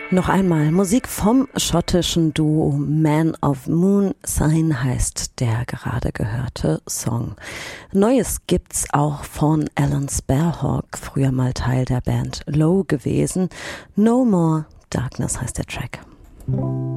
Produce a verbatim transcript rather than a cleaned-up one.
Noch einmal Musik vom schottischen Duo Man of Moon. Sign heißt der gerade gehörte Song. Neues gibt's auch von Alan Sparhawk, früher mal Teil der Band Low gewesen. No More Darkness heißt der Track.